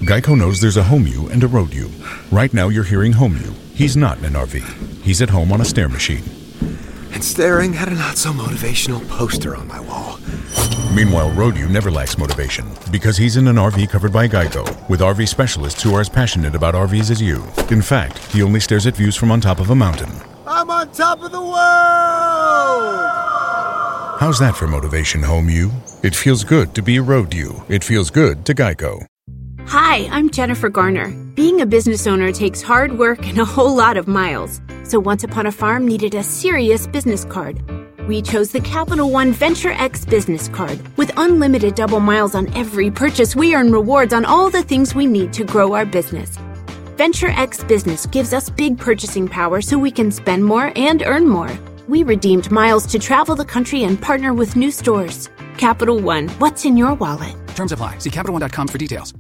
Geico knows there's a home you and a road you. Right now you're hearing home you. He's not in an RV. He's at home on a stair machine. And staring at a not-so-motivational poster on my wall. Meanwhile, road you never lacks motivation because he's in an RV covered by Geico with RV specialists who are as passionate about RVs as you. In fact, he only stares at views from on top of a mountain. I'm on top of the world! How's that for motivation, home you? It feels good to be a road you. It feels good to Geico. Hi, I'm Jennifer Garner. Being a business owner takes hard work and a whole lot of miles. So Once Upon a Farm needed a serious business card. We chose the Capital One Venture X business card. With unlimited double miles on every purchase, we earn rewards on all the things we need to grow our business. Venture X Business gives us big purchasing power so we can spend more and earn more. We redeemed miles to travel the country and partner with new stores. Capital One, what's in your wallet? Terms apply. See CapitalOne.com for details.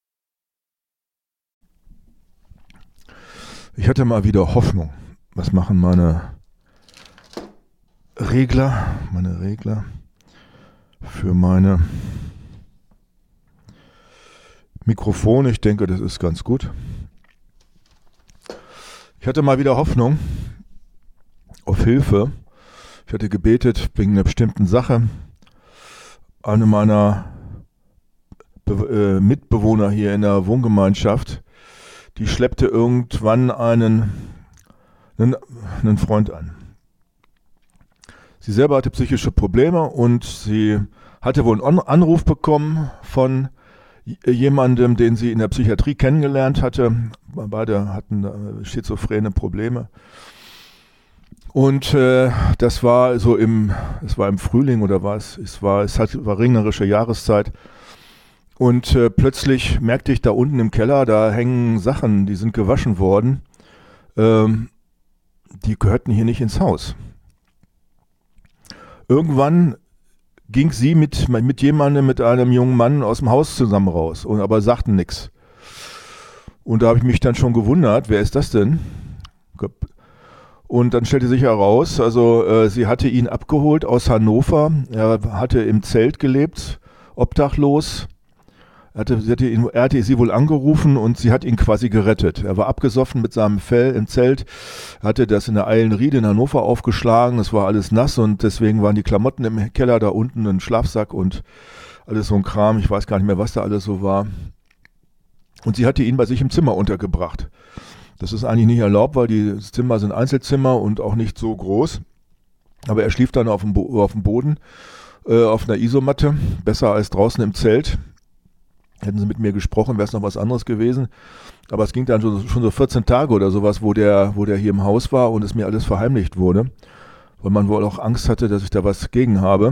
Ich hatte mal wieder Hoffnung. Was machen meine Regler für meine Mikrofone? Ich denke, das ist ganz gut. Ich hatte mal wieder Hoffnung auf Hilfe. Ich hatte gebetet wegen einer bestimmten Sache. Eine meiner Mitbewohner hier in der Wohngemeinschaft, die schleppte irgendwann einen Freund an. Sie selber hatte psychische Probleme und sie hatte wohl einen Anruf bekommen von jemandem, den sie in der Psychiatrie kennengelernt hatte. Beide hatten schizophrene Probleme. Und das war so im Frühling oder was? Es war regnerische Jahreszeit. Und plötzlich merkte ich da unten im Keller, da hängen Sachen, die sind gewaschen worden. Die gehörten hier nicht ins Haus. Irgendwann ging sie mit einem jungen Mann aus dem Haus zusammen raus, aber sagten nichts. Und da habe ich mich dann schon gewundert, wer ist das denn? Und dann stellte sich heraus, also sie hatte ihn abgeholt aus Hannover. Er hatte im Zelt gelebt, obdachlos. Er hatte sie wohl angerufen und sie hat ihn quasi gerettet. Er war abgesoffen mit seinem Fell im Zelt, hatte das in der Eilenriede in Hannover aufgeschlagen, es war alles nass und deswegen waren die Klamotten im Keller da unten, ein Schlafsack und alles so ein Kram, ich weiß gar nicht mehr, was da alles so war. Und sie hatte ihn bei sich im Zimmer untergebracht. Das ist eigentlich nicht erlaubt, weil die Zimmer sind Einzelzimmer und auch nicht so groß. Aber er schlief dann auf dem Boden, auf einer Isomatte, besser als draußen im Zelt. Hätten sie mit mir gesprochen, wäre es noch was anderes gewesen. Aber es ging dann schon so 14 Tage oder sowas, wo der hier im Haus war und es mir alles verheimlicht wurde. Weil man wohl auch Angst hatte, dass ich da was gegen habe.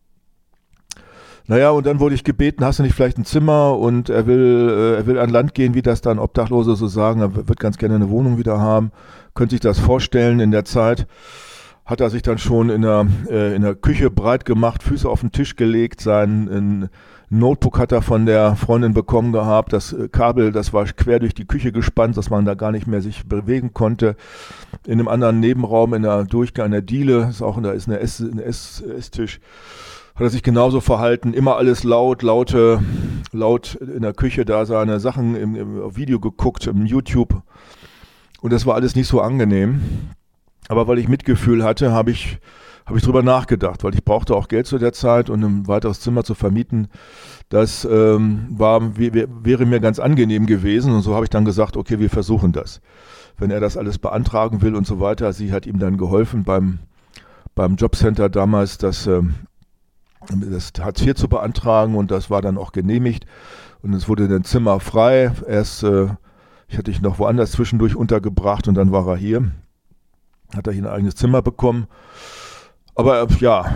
Naja, und dann wurde ich gebeten, hast du nicht vielleicht ein Zimmer? Und er will an Land gehen, wie das dann Obdachlose so sagen. Er wird ganz gerne eine Wohnung wieder haben. Könnte sich das vorstellen in der Zeit. Hat er sich dann schon in der Küche breit gemacht, Füße auf den Tisch gelegt, sein Notebook hat er von der Freundin bekommen gehabt, das Kabel, das war quer durch die Küche gespannt, dass man da gar nicht mehr sich bewegen konnte. In einem anderen Nebenraum, in der Diele, da ist ein Esstisch, hat er sich genauso verhalten, immer alles laut in der Küche, da seine Sachen im Video geguckt, im YouTube. Und das war alles nicht so angenehm. Aber weil ich Mitgefühl hatte, habe ich drüber nachgedacht, weil ich brauchte auch Geld zu der Zeit und ein weiteres Zimmer zu vermieten. Das wäre mir ganz angenehm gewesen und so habe ich dann gesagt, okay, wir versuchen das. Wenn er das alles beantragen will und so weiter. Sie hat ihm dann geholfen beim Jobcenter damals, das Hartz IV zu beantragen und das war dann auch genehmigt und es wurde ein Zimmer frei. Ich hatte ihn noch woanders zwischendurch untergebracht und dann war er hier. Hat er hier ein eigenes Zimmer bekommen. Aber ja,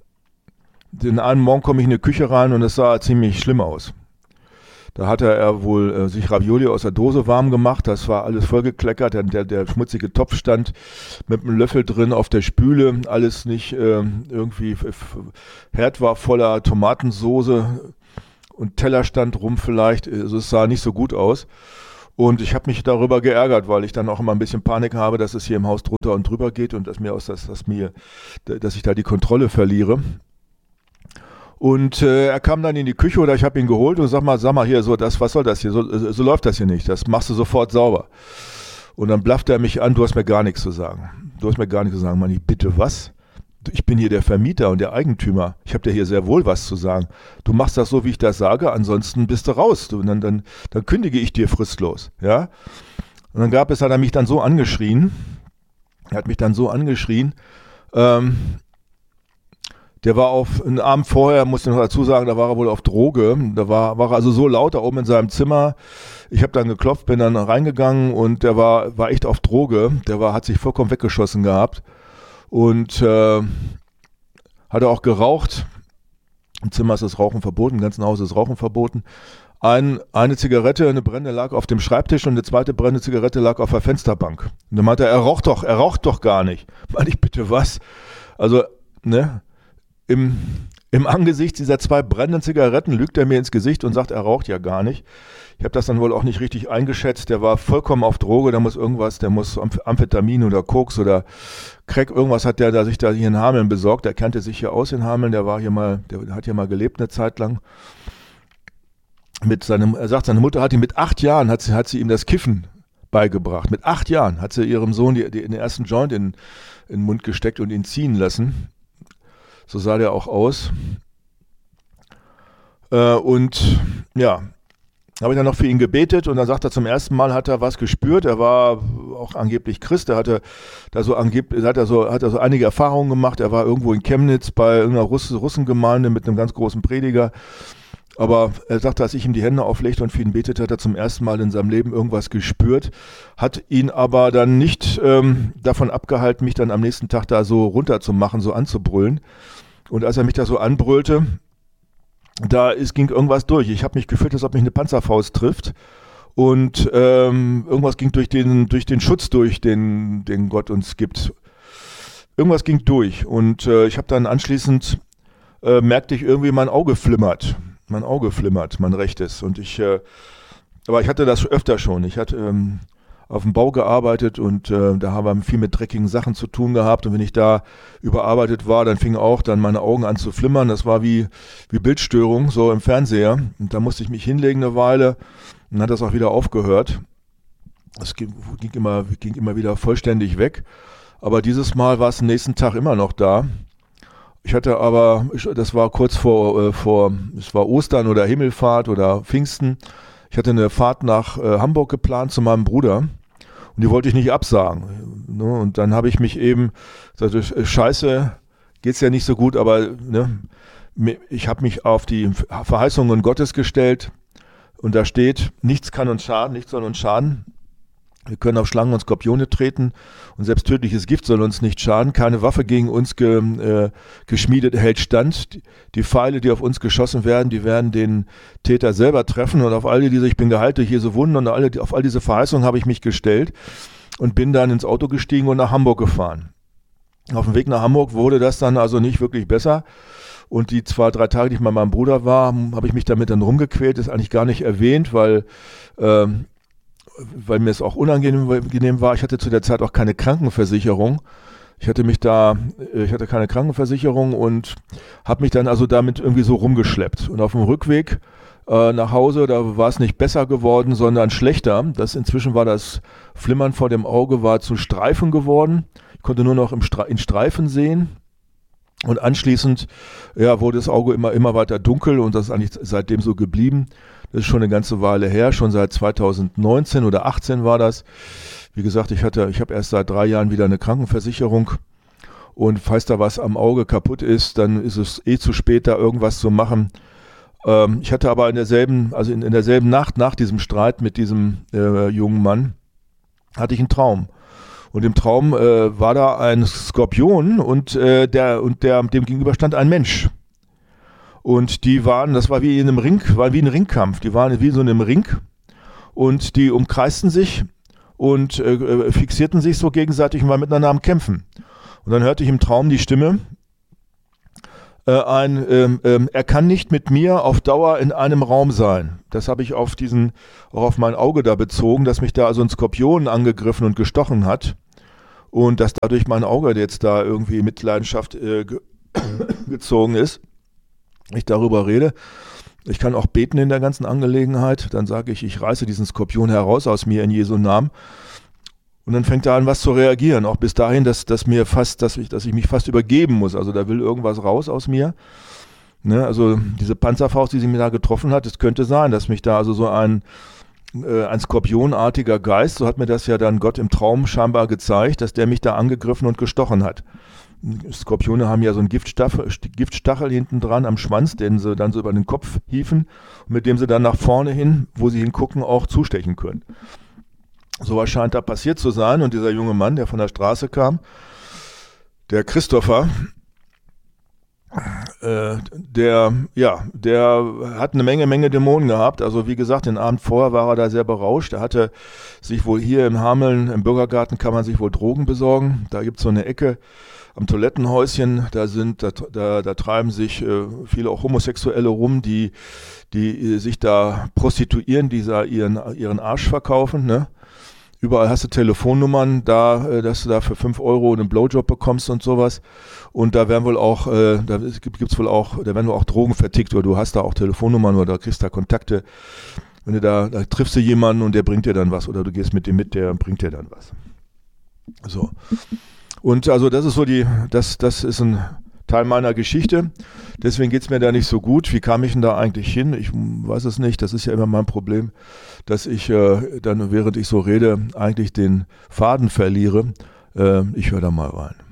den einen Morgen komme ich in die Küche rein und es sah ziemlich schlimm aus. Da hatte er wohl sich Ravioli aus der Dose warm gemacht, das war alles vollgekleckert, der schmutzige Topf stand mit einem Löffel drin auf der Spüle, alles nicht irgendwie, Herd war voller Tomatensoße und Teller stand rum vielleicht, also es sah nicht so gut aus. Und ich habe mich darüber geärgert, weil ich dann auch immer ein bisschen Panik habe, dass es hier im Haus drunter und drüber geht und dass ich da die Kontrolle verliere. Und er kam dann in die Küche oder ich habe ihn geholt und sag mal hier, was soll das hier? So läuft das hier nicht, das machst du sofort sauber. Und dann blafft er mich an, du hast mir gar nichts zu sagen. Mann, ich bitte was? Ich bin hier der Vermieter und der Eigentümer. Ich habe dir hier sehr wohl was zu sagen. Du machst das so, wie ich das sage, ansonsten bist du raus. Dann kündige ich dir fristlos. Ja? Und dann hat er mich dann so angeschrien. Der war einen Abend vorher, muss ich noch dazu sagen, da war er wohl auf Droge. Da war er also so laut da oben in seinem Zimmer. Ich habe dann geklopft, bin dann reingegangen und der war echt auf Droge. Hat sich vollkommen weggeschossen gehabt. Und hat er auch geraucht. Im Zimmer ist das Rauchen verboten, im ganzen Haus ist Rauchen verboten. Eine Zigarette, eine brennende lag auf dem Schreibtisch und eine zweite brennende Zigarette lag auf der Fensterbank. Und dann meinte er raucht doch gar nicht. Meinte ich, bitte was? Also, ne, im Angesicht dieser 2 brennenden Zigaretten lügt er mir ins Gesicht und sagt, er raucht ja gar nicht. Ich habe das dann wohl auch nicht richtig eingeschätzt. Der war vollkommen auf Droge, der muss Amphetamin oder Koks oder Crack, irgendwas hat der sich da hier in Hameln besorgt. Der kannte sich hier aus in Hameln, der hat hier mal gelebt eine Zeit lang. Er sagt, seine Mutter hat ihm mit 8 Jahren, hat sie ihm das Kiffen beigebracht. Mit 8 Jahren hat sie ihrem Sohn den ersten Joint in den Mund gesteckt und ihn ziehen lassen. So sah der auch aus. Und ja, habe ich dann noch für ihn gebetet und dann sagt er, zum ersten Mal hat er was gespürt. Er war auch angeblich Christ, er hat so einige Erfahrungen gemacht. Er war irgendwo in Chemnitz bei irgendeiner Russengemeinde mit einem ganz großen Prediger. Aber er sagte, als ich ihm die Hände auflegte und für ihn betete, hat er zum ersten Mal in seinem Leben irgendwas gespürt, hat ihn aber dann nicht davon abgehalten, mich dann am nächsten Tag da so runterzumachen, so anzubrüllen. Und als er mich da so anbrüllte, ging irgendwas durch. Ich habe mich gefühlt, als ob mich eine Panzerfaust trifft. Und irgendwas ging durch den Schutz durch, den Gott uns gibt. Irgendwas ging durch. Und ich habe dann anschließend, merkte ich irgendwie, mein Auge flimmert, mein rechtes. Aber ich hatte das öfter schon. Ich hatte auf dem Bau gearbeitet und da haben wir viel mit dreckigen Sachen zu tun gehabt. Und wenn ich da überarbeitet war, dann fingen auch dann meine Augen an zu flimmern. Das war wie Bildstörung, so im Fernseher. Und da musste ich mich hinlegen eine Weile und dann hat das auch wieder aufgehört. Es ging immer wieder vollständig weg. Aber dieses Mal war es am nächsten Tag immer noch da. Ich hatte aber, das war kurz es war Ostern oder Himmelfahrt oder Pfingsten. Ich hatte eine Fahrt nach Hamburg geplant zu meinem Bruder und die wollte ich nicht absagen. Ne? Und dann habe ich mich eben gesagt, scheiße, geht's ja nicht so gut, aber ne, ich habe mich auf die Verheißungen Gottes gestellt und da steht, nichts kann uns schaden, nichts soll uns schaden. Wir können auf Schlangen und Skorpione treten und selbst tödliches Gift soll uns nicht schaden. Keine Waffe gegen uns geschmiedet hält stand. Die Pfeile, die auf uns geschossen werden, die werden den Täter selber treffen. Und auf all diese, ich bin geheilt durch Jesu Wunden und auf all diese Verheißungen habe ich mich gestellt und bin dann ins Auto gestiegen und nach Hamburg gefahren. Auf dem Weg nach Hamburg wurde das dann also nicht wirklich besser. Und die 2-3 Tage, die ich bei meinem Bruder war, habe ich mich damit dann rumgequält. Das ist eigentlich gar nicht erwähnt, weil mir es auch unangenehm war. Ich hatte zu der Zeit auch keine Krankenversicherung. Ich hatte keine Krankenversicherung und habe mich dann also damit irgendwie so rumgeschleppt. Und auf dem Rückweg nach Hause, da war es nicht besser geworden, sondern schlechter. Inzwischen war das Flimmern vor dem Auge war zu Streifen geworden. Ich konnte nur noch in Streifen sehen. Und anschließend wurde das Auge immer weiter dunkel und das ist eigentlich seitdem so geblieben. Das ist schon eine ganze Weile her, schon seit 2019 oder 2018 war das. Wie gesagt, ich habe erst seit 3 Jahren wieder eine Krankenversicherung und falls da was am Auge kaputt ist, dann ist es zu spät, da irgendwas zu machen. Ich hatte aber in derselben Nacht nach diesem Streit mit diesem jungen Mann, hatte ich einen Traum. Und im Traum war da ein Skorpion und dem gegenüber stand ein Mensch. Und das war wie in einem Ring, war wie ein Ringkampf. Die waren wie so in einem Ring und die umkreisten sich und fixierten sich so gegenseitig und waren miteinander am Kämpfen. Und dann hörte ich im Traum die Stimme, er kann nicht mit mir auf Dauer in einem Raum sein. Das habe ich auch auf mein Auge da bezogen, dass mich da also ein Skorpion angegriffen und gestochen hat. Und dass dadurch mein Auge jetzt da irgendwie mit Leidenschaft gezogen ist. ich darüber rede. Ich kann auch beten in der ganzen Angelegenheit. Dann sage ich reiße diesen Skorpion heraus aus mir in Jesu Namen. Und dann fängt er an, was zu reagieren. Auch bis dahin, dass ich mich fast übergeben muss. Also da will irgendwas raus aus mir. Ne? Also diese Panzerfaust, die sie mir da getroffen hat, es könnte sein, dass mich da also so ein skorpionartiger Geist, so hat mir das ja dann Gott im Traum scheinbar gezeigt, dass der mich da angegriffen und gestochen hat. Skorpione haben ja so einen Giftstachel hinten dran am Schwanz, den sie dann so über den Kopf hieven und mit dem sie dann nach vorne hin, wo sie hingucken, auch zustechen können. So was scheint da passiert zu sein. Und dieser junge Mann, der von der Straße kam, der Christopher, der hat eine Menge Dämonen gehabt. Also wie gesagt, den Abend vorher war er da sehr berauscht. Er hatte sich wohl hier in Hameln, im Bürgergarten, kann man sich wohl Drogen besorgen. Da gibt es so eine Ecke am Toilettenhäuschen, da treiben sich viele auch Homosexuelle rum, die sich da prostituieren, die ihren Arsch verkaufen, ne? Überall hast du Telefonnummern, dass du da für 5 Euro einen Blowjob bekommst und sowas. Und da werden wohl auch, da werden wohl auch Drogen vertickt, oder du hast da auch Telefonnummern oder kriegst da Kontakte. Wenn du da triffst du jemanden und der bringt dir dann was, oder du gehst mit dem mit, der bringt dir dann was. So. Und also das ist so das ist ein Teil meiner Geschichte. Deswegen geht es mir da nicht so gut. Wie kam ich denn da eigentlich hin? Ich weiß es nicht. Das ist ja immer mein Problem, dass ich dann, während ich so rede, eigentlich den Faden verliere. Ich höre da mal rein.